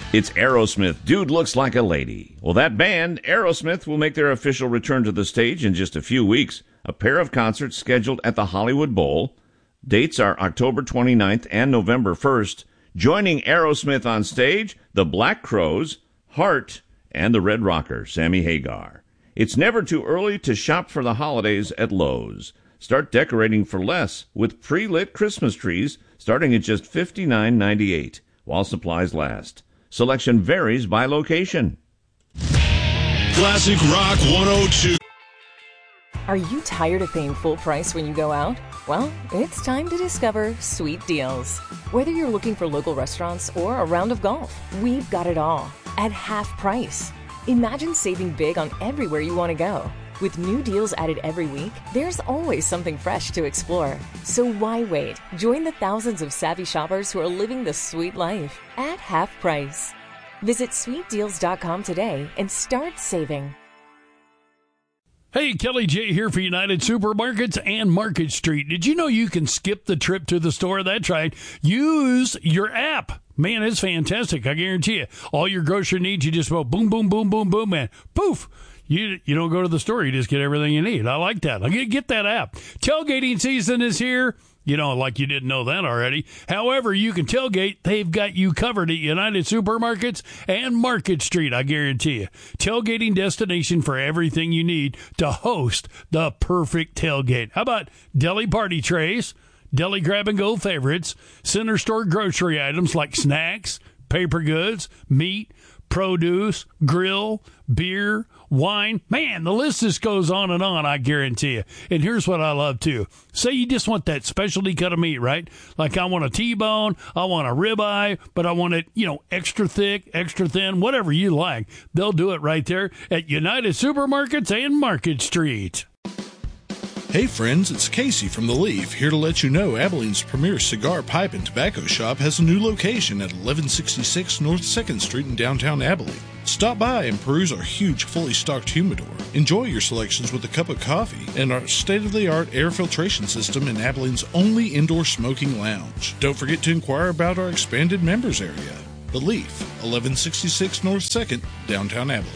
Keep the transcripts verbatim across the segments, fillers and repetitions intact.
It's Aerosmith. Dude looks like a lady. Well, that band, Aerosmith, will make their official return to the stage in just a few weeks. A pair of concerts scheduled at the Hollywood Bowl. Dates are October twenty-ninth and November first. Joining Aerosmith on stage, the Black Crowes, Heart, and the Red Rocker, Sammy Hagar. It's never too early to shop for the holidays at Lowe's. Start decorating for less with pre-lit Christmas trees starting at just fifty-nine ninety-eight while supplies last. Selection varies by location. Classic Rock one oh two. Are you tired of paying full price when you go out? Well, it's time to discover Sweet Deals. Whether you're looking for local restaurants or a round of golf, we've got it all at half price. Imagine saving big on everywhere you want to go. With new deals added every week, there's always something fresh to explore. So why wait? Join the thousands of savvy shoppers who are living the sweet life at half price. Visit sweet deals dot com today and start saving. Hey, Kelly J here for United Supermarkets and Market Street. Did you know you can skip the trip to the store? That's right. Use your app. Man, it's fantastic. I guarantee you. All your grocery needs, you just go boom, boom, boom, boom, boom, man. Poof. You you don't go to the store. You just get everything you need. I like that. I get, get that app. Tailgating season is here. You know, like you didn't know that already. However, you can tailgate. They've got you covered at United Supermarkets and Market Street, I guarantee you. Tailgating destination for everything you need to host the perfect tailgate. How about deli party trays, deli grab-and-go favorites, center store grocery items like snacks, paper goods, meat, produce, grill, beer, wine. Man, the list just goes on and on, I guarantee you. And here's what I love, too. Say you just want that specialty cut of meat, right? Like I want a T-bone, I want a ribeye, but I want it, you know, extra thick, extra thin, whatever you like. They'll do it right there at United Supermarkets and Market Street. Hey friends, it's Casey from The Leaf, here to let you know Abilene's premier cigar, pipe, and tobacco shop has a new location at eleven sixty-six North second Street in downtown Abilene. Stop by and peruse our huge, fully stocked humidor. Enjoy your selections with a cup of coffee and our state-of-the-art air filtration system in Abilene's only indoor smoking lounge. Don't forget to inquire about our expanded members area. The Leaf, eleven sixty-six North second, downtown Abilene.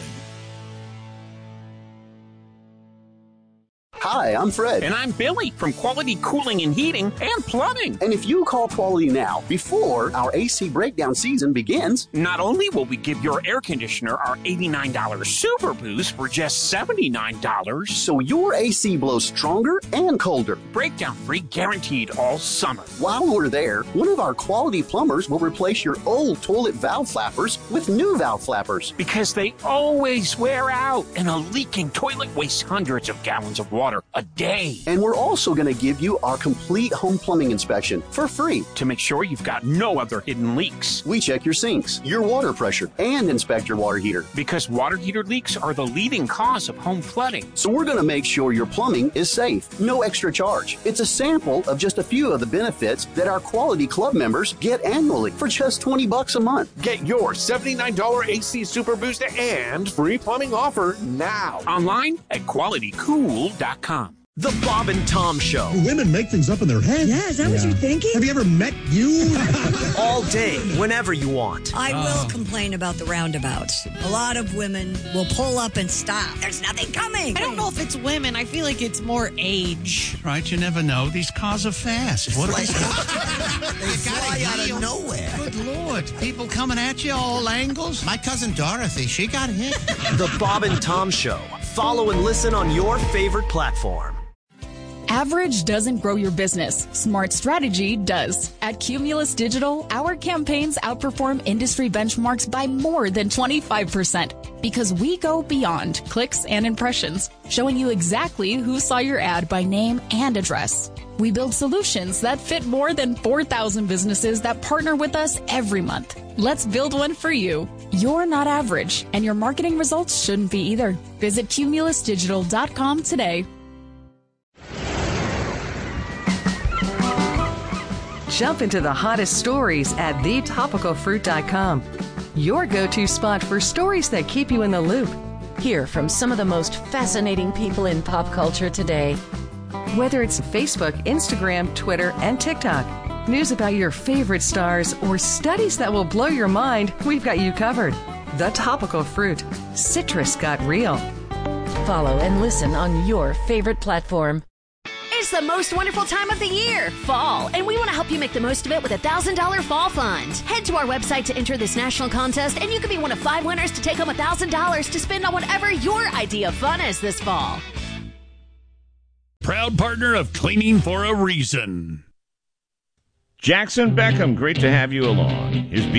Hi, I'm Fred. And I'm Billy from Quality Cooling and Heating and Plumbing. And if you call Quality now, before our A C breakdown season begins, not only will we give your air conditioner our eighty-nine dollars Super Boost for just seventy-nine dollars, so your A C blows stronger and colder. Breakdown free guaranteed all summer. While we're there, one of our Quality plumbers will replace your old toilet valve flappers with new valve flappers. Because they always wear out, and a leaking toilet wastes hundreds of gallons of water a day. And we're also going to give you our complete home plumbing inspection for free to make sure you've got no other hidden leaks. We check your sinks, your water pressure, and inspect your water heater. Because water heater leaks are the leading cause of home flooding. So we're going to make sure your plumbing is safe. No extra charge. It's a sample of just a few of the benefits that our Quality Club members get annually for just twenty bucks a month. Get your seventy-nine dollars A C Super Boost and free plumbing offer now. Online at quality cool dot com. The Bob and Tom Show. Women make things up in their heads. Yeah, is that yeah. what you're thinking? Have you ever met you? All day, whenever you want. I oh. will complain about the roundabouts. A lot of women will pull up and stop. There's nothing coming. I don't know if it's women. I feel like it's more age. Right, you never know. These cars are fast. What like, they fly out of nowhere. Good Lord. People coming at you all angles. My cousin Dorothy, she got hit. The Bob and Tom Show. Follow and listen on your favorite platform. Average doesn't grow your business. Smart strategy does. At Cumulus Digital, our campaigns outperform industry benchmarks by more than twenty-five percent because we go beyond clicks and impressions, showing you exactly who saw your ad by name and address. We build solutions that fit more than four thousand businesses that partner with us every month. Let's build one for you. You're not average, and your marketing results shouldn't be either. Visit cumulus digital dot com today. Jump into the hottest stories at the topical fruit dot com. Your go-to spot for stories that keep you in the loop. Hear from some of the most fascinating people in pop culture today. Whether it's Facebook, Instagram, Twitter, and TikTok, news about your favorite stars, or studies that will blow your mind, we've got you covered. The Topical Fruit. Citrus got real. Follow and listen on your favorite platform. It's the most wonderful time of the year, fall, and we want to help you make the most of it with a one thousand dollars Fall Fund. Head to our website to enter this national contest, and you could be one of five winners to take home one thousand dollars to spend on whatever your idea of fun is this fall. Proud partner of Cleaning for a Reason. Jackson Beckham, great to have you along. His